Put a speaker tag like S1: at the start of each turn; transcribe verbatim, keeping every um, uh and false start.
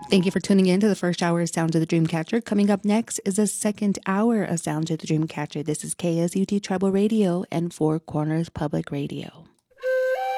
S1: Thank you for tuning in to the first hour of Sounds of the Dreamcatcher. Coming up next is the second hour of Sounds of the Dreamcatcher. This is K S U T Tribal Radio and Four Corners Public Radio.